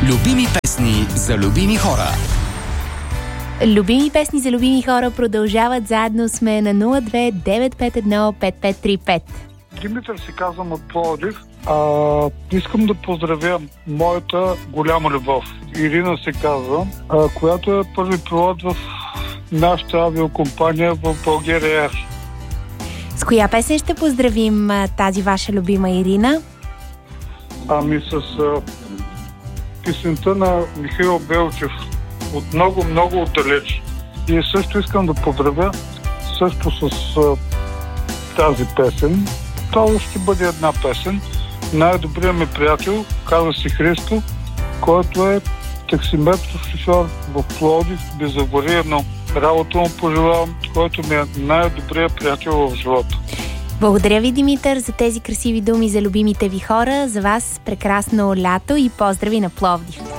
Любими песни за любими хора. Любими песни за любими хора продължават. Заедно сме на 02-951-5535. Димитър се казвам от Пловдив. Искам да поздравя моята голяма любов. Ирина се казва, която е първи пилот в нашата авиокомпания в България. С коя песен ще поздравим тази ваша любима Ирина? С песента на Михаил Белчев от много отдалеч. И също искам да поздравя също с тази песен. Това ще бъде една песен. Най-добрият ми приятел, казва се Христо, който е таксиметров шофьор в Пловдив, безавариено. Работа му пожелавам, който ми е най-добрият приятел в живота. Благодаря ви, Димитър, за тези красиви думи за любимите ви хора. За вас прекрасно лято и поздрави на Пловдив.